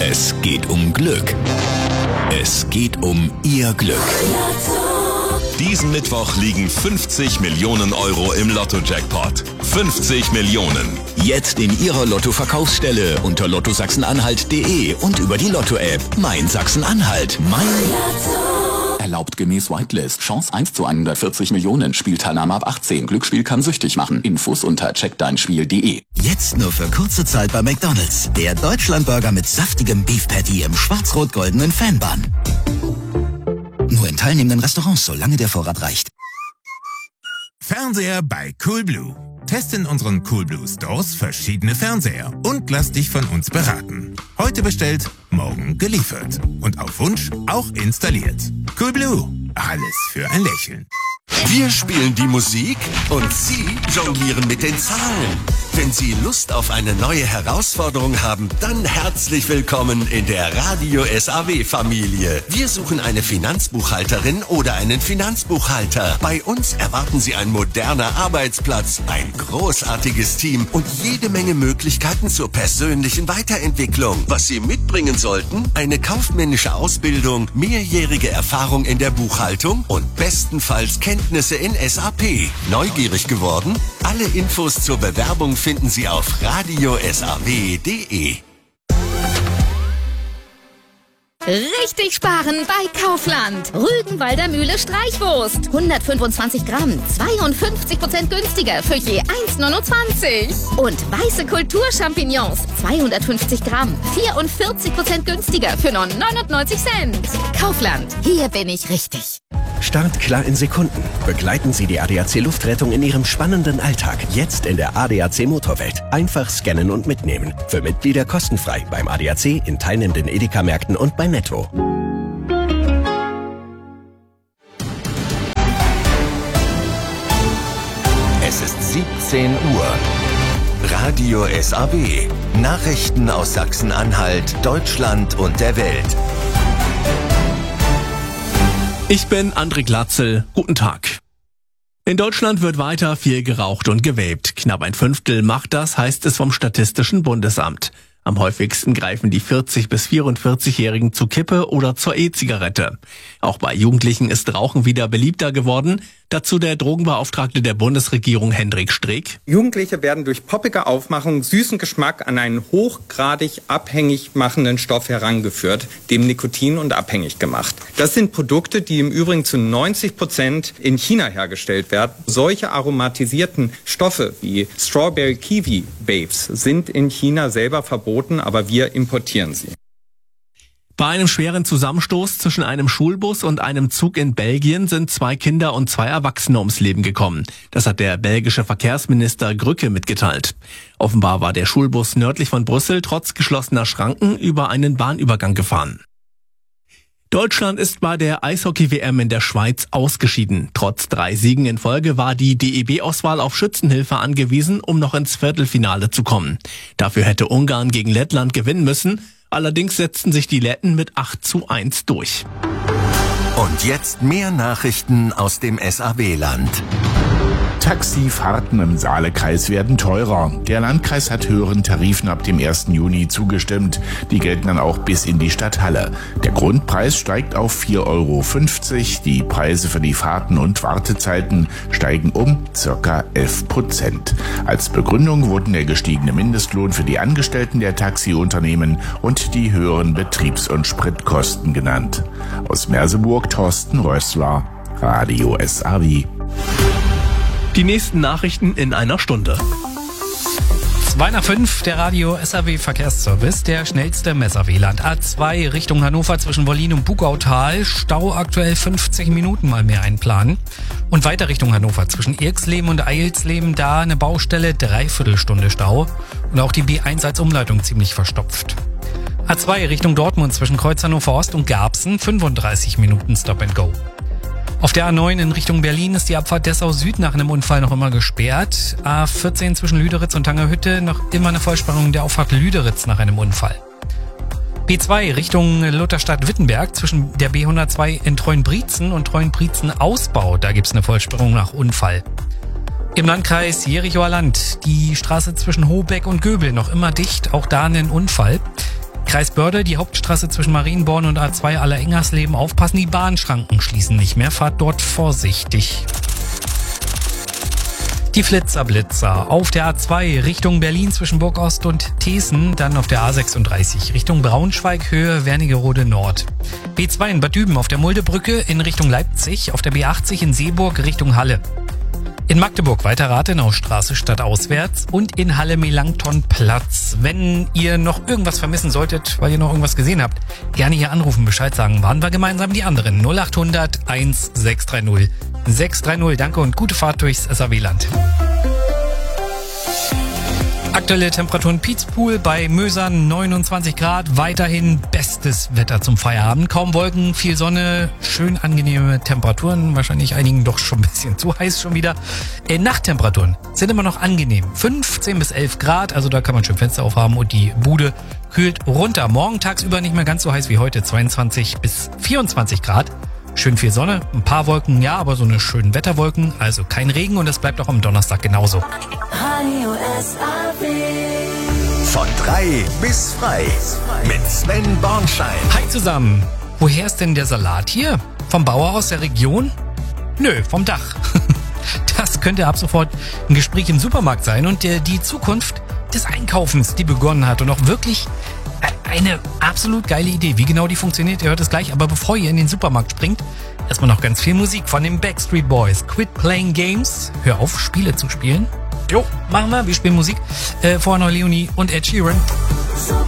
Es geht um Glück. Es geht um Ihr Glück. Diesen Mittwoch liegen 50 Millionen Euro im Lotto-Jackpot. 50 Millionen. Jetzt in Ihrer Lotto-Verkaufsstelle unter lottosachsen-anhalt.de und über die Lotto-App Mein Sachsen-Anhalt. Mein Lotto. Erlaubt gemäß Whitelist. Chance 1 zu 140 Millionen. Spielteilnahme ab 18. Glücksspiel kann süchtig machen. Infos unter checkdeinspiel.de. Jetzt nur für kurze Zeit bei McDonald's. Der Deutschlandburger mit saftigem Beef Patty im schwarz-rot-goldenen Fanbun. Nur in teilnehmenden Restaurants, solange der Vorrat reicht. Fernseher bei Coolblue. Teste in unseren Coolblue Stores verschiedene Fernseher und lass dich von uns beraten. Heute bestellt, morgen geliefert. Und auf Wunsch auch installiert. Coolblue. Alles für ein Lächeln. Wir spielen die Musik und Sie jonglieren mit den Zahlen. Wenn Sie Lust auf eine neue Herausforderung haben, dann herzlich willkommen in der Radio SAW-Familie. Wir suchen eine Finanzbuchhalterin oder einen Finanzbuchhalter. Bei uns erwarten Sie ein moderner Arbeitsplatz, ein großartiges Team und jede Menge Möglichkeiten zur persönlichen Weiterentwicklung. Was Sie mitbringen sollten? Eine kaufmännische Ausbildung, mehrjährige Erfahrung in der Buchhaltung und bestenfalls Kenntnisse in SAP. Neugierig geworden? Alle Infos zur Bewerbung finden Sie auf radiosaw.de. Richtig sparen bei Kaufland. Rügenwalder Mühle Streichwurst. 125 Gramm, 52% günstiger für je 1,29. Und weiße Kulturchampignons, 250 Gramm, 44% günstiger für nur 99 Cent. Kaufland, hier bin ich richtig. Start klar in Sekunden. Begleiten Sie die ADAC Luftrettung in Ihrem spannenden Alltag. Jetzt in der ADAC Motorwelt. Einfach scannen und mitnehmen. Für Mitglieder kostenfrei beim ADAC, in teilnehmenden Edeka-Märkten und bei Netto. Es ist 17 Uhr. Radio SAW. Nachrichten aus Sachsen-Anhalt, Deutschland und der Welt. Ich bin André Glatzel. Guten Tag. In Deutschland wird weiter viel geraucht und gevapt. Knapp ein Fünftel macht das, heißt es vom Statistischen Bundesamt. Am häufigsten greifen die 40- bis 44-Jährigen zu Kippe oder zur E-Zigarette. Auch bei Jugendlichen ist Rauchen wieder beliebter geworden. Dazu der Drogenbeauftragte der Bundesregierung Hendrik Streeck. Jugendliche werden durch poppige Aufmachung, süßen Geschmack an einen hochgradig abhängig machenden Stoff herangeführt, dem Nikotin, und abhängig gemacht. Das sind Produkte, die im Übrigen zu 90% in China hergestellt werden. Solche aromatisierten Stoffe wie Strawberry Kiwi Vapes sind in China selber verboten, aber wir importieren sie. Bei einem schweren Zusammenstoß zwischen einem Schulbus und einem Zug in Belgien sind 2 Kinder und 2 Erwachsene ums Leben gekommen. Das hat der belgische Verkehrsminister Grücke mitgeteilt. Offenbar war der Schulbus nördlich von Brüssel trotz geschlossener Schranken über einen Bahnübergang gefahren. Deutschland ist bei der Eishockey-WM in der Schweiz ausgeschieden. Trotz 3 Siegen in Folge war die DEB-Auswahl auf Schützenhilfe angewiesen, um noch ins Viertelfinale zu kommen. Dafür hätte Ungarn gegen Lettland gewinnen müssen. Allerdings setzten sich die Letten mit 8:1 durch. Und jetzt mehr Nachrichten aus dem SAW-Land. Taxifahrten im Saalekreis werden teurer. Der Landkreis hat höheren Tarifen ab dem 1. Juni zugestimmt. Die gelten dann auch bis in die Stadthalle. Der Grundpreis steigt auf 4,50 €. Die Preise für die Fahrten und Wartezeiten steigen um ca. 11%. Als Begründung wurden der gestiegene Mindestlohn für die Angestellten der Taxiunternehmen und die höheren Betriebs- und Spritkosten genannt. Aus Merseburg Thorsten Rössler, Radio SAW. Die nächsten Nachrichten in einer Stunde. 2 nach 5, der Radio SAW Verkehrsservice, der schnellste im SAW-Land. A2 Richtung Hannover zwischen Wollin und Bugautal, Stau aktuell 50 Minuten mal mehr einplanen. Und weiter Richtung Hannover zwischen Irxleben und Eilsleben, da eine Baustelle, 3/4 Stunde Stau. Und auch die B1 als Umleitung ziemlich verstopft. A2 Richtung Dortmund zwischen Kreuz Hannover Ost und Garbsen, 35 Minuten Stop and Go. Auf der A9 in Richtung Berlin ist die Abfahrt Dessau Süd nach einem Unfall noch immer gesperrt. A14 zwischen Lüderitz und Tangerhütte noch immer eine Vollsperrung der Auffahrt Lüderitz nach einem Unfall. B2 Richtung Lutherstadt-Wittenberg zwischen der B102 in Treuenbrietzen und Treuenbrietzen-Ausbau. Da gibt's eine Vollsperrung nach Unfall. Im Landkreis Jerichower Land die Straße zwischen Hohbeck und Göbel noch immer dicht. Auch da ein Unfall. Kreis Börde, die Hauptstraße zwischen Marienborn und A2 Aller-Engersleben aufpassen, die Bahnschranken schließen nicht mehr, fahrt dort vorsichtig. Die Flitzer-Blitzer auf der A2 Richtung Berlin zwischen Burgost und Thesen, dann auf der A36 Richtung Braunschweig, Höhe Wernigerode Nord. B2 in Bad Düben auf der Muldebrücke in Richtung Leipzig, auf der B80 in Seeburg Richtung Halle. In Magdeburg weiter Rathenaustraße stadtauswärts und in Halle Melanchthonplatz. Wenn ihr noch irgendwas vermissen solltet, weil ihr noch irgendwas gesehen habt, gerne hier anrufen, Bescheid sagen. Waren wir gemeinsam die anderen. 0800 1630 630. Danke und gute Fahrt durchs SAW-Land. Aktuelle Temperaturen Pietspool bei Mösern 29 Grad. Weiterhin bestes Wetter zum Feierabend. Kaum Wolken, viel Sonne, schön angenehme Temperaturen. Wahrscheinlich einigen doch schon ein bisschen zu heiß schon wieder. Nachttemperaturen sind immer noch angenehm. 15 bis 11 Grad, also da kann man schön Fenster aufhaben und die Bude kühlt runter. Morgen tagsüber nicht mehr ganz so heiß wie heute. 22 bis 24 Grad. Schön viel Sonne, ein paar Wolken, ja, aber so eine schönen Wetterwolken, also kein Regen und es bleibt auch am Donnerstag genauso. Von 3 bis frei mit Sven Bornschein. Hi zusammen. Woher ist denn der Salat hier? Vom Bauer aus der Region? Nö, vom Dach. Das könnte ab sofort ein Gespräch im Supermarkt sein und die Zukunft des Einkaufens, die begonnen hat und auch wirklich eine absolut geile Idee. Wie genau die funktioniert, ihr hört es gleich. Aber bevor ihr in den Supermarkt springt, erstmal noch ganz viel Musik von den Backstreet Boys. Quit Playing Games. Hör auf, Spiele zu spielen. Jo, machen wir. Wir spielen Musik. Vorher noch Leonie und Ed Sheeran.